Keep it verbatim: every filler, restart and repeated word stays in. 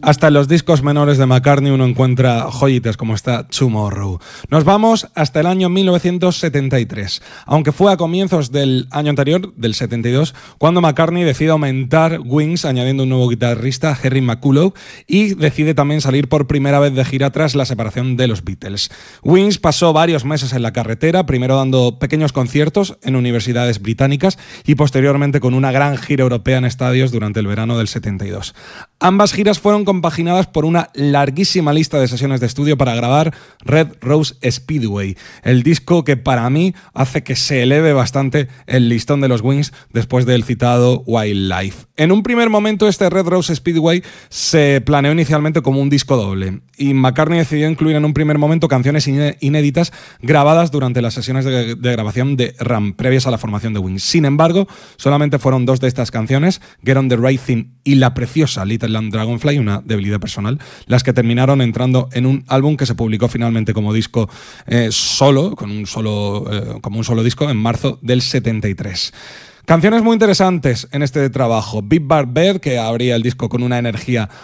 Hasta en los discos menores de McCartney uno encuentra joyitas como esta Tomorrow. Nos vamos hasta el año mil novecientos setenta y tres, aunque fue a comienzos del año anterior, del setenta y dos, cuando McCartney decide aumentar Wings añadiendo un nuevo guitarrista, Henry McCullough, y decide también salir por primera vez de gira tras la separación de los Beatles. Wings pasó varios meses en la carretera, primero dando pequeños conciertos en universidades británicas y posteriormente con una gran gira europea en estadios durante el verano del setenta y dos. Ambas giras fueron compaginadas por una larguísima lista de sesiones de estudio para grabar Red Rose Speedway, el disco que para mí hace que se eleve bastante el listón de los Wings después del citado Wildlife. En un primer momento este Red Rose Speedway se planeó inicialmente como un disco doble y McCartney decidió incluir en un primer momento canciones inéditas grabadas durante las sesiones de, de grabación de Ram previas a la formación de Wings. Sin embargo, solamente fueron dos de estas canciones, Get on the Right Thing y la preciosa Little Lamb Dragonfly, una debilidad personal, las que terminaron entrando en un álbum que se publicó finalmente como disco eh, solo, con un solo, eh, como un solo disco en marzo del setenta y tres. Canciones muy interesantes en este trabajo. Big Bar Bed, que abría el disco con una energía